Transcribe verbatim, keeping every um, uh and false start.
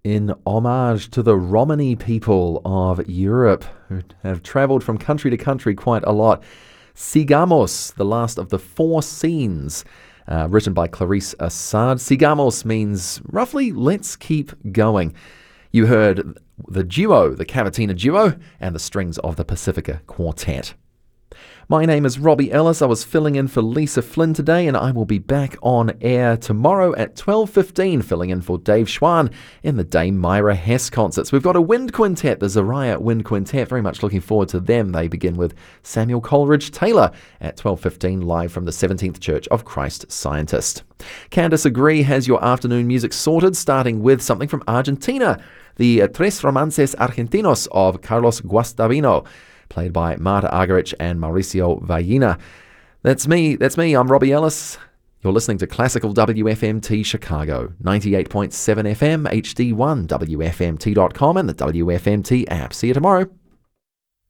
in homage to the Romani people of Europe who have travelled from country to country quite a lot. Sigamos, the last of the four scenes, uh, written by Clarice Assad. Sigamos means roughly let's keep going. You heard the duo, the Cavatina duo, and the strings of the Pacifica Quartet. My name is Robbie Ellis. I was filling in for Lisa Flynn today, and I will be back on air tomorrow at twelve fifteen, filling in for Dave Schwann in the Dame Myra Hess concerts. We've got a wind quintet, the Zariah Wind Quintet. Very much looking forward to them. They begin with Samuel Coleridge Taylor at twelve fifteen, live from the seventeenth Church of Christ Scientist. Candice Agree has your afternoon music sorted, starting with something from Argentina, the Tres Romances Argentinos of Carlos Guastavino, played by Marta Argerich and Mauricio Vallina. That's me, that's me, I'm Robbie Ellis. You're listening to Classical W F M T Chicago, ninety-eight point seven F M, H D one, W F M T dot com, and the W F M T app. See you tomorrow.